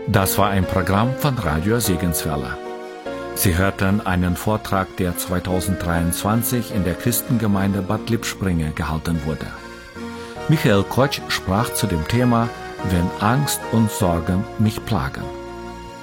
Das war ein Programm von Radio Segenswelle. Sie hörten einen Vortrag, der 2023 in der Christengemeinde Bad Lippspringe gehalten wurde. Michael Kotsch sprach zu dem Thema »Wenn Angst und Sorgen mich plagen«.